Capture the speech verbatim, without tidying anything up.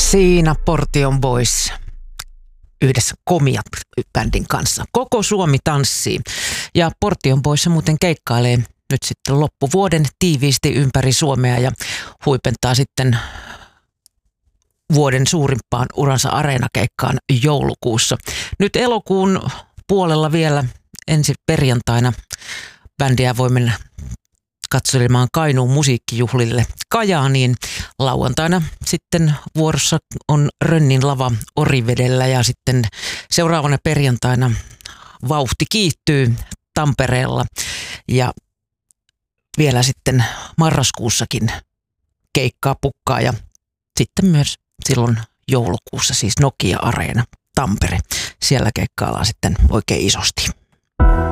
Siinä Portion Boys yhdessä Komiat-bändin kanssa. Koko Suomi tanssii. Ja Portion Boys muuten keikkailee nyt sitten loppuvuoden tiiviisti ympäri Suomea ja huipentaa sitten vuoden suurimpaan uransa areenakeikkaan joulukuussa. Nyt elokuun puolella vielä ensi perjantaina bändiä voi mennä katselemaan Kainuun musiikkijuhlille Kajaaniin. Lauantaina sitten vuorossa on Rönnin lava Orivedellä ja sitten seuraavana perjantaina vauhti kiihtyy Tampereella ja vielä sitten marraskuussakin keikkaa pukkaa ja sitten myös silloin joulukuussa siis Nokia Areena Tampere. Siellä keikkaillaan sitten oikein isosti.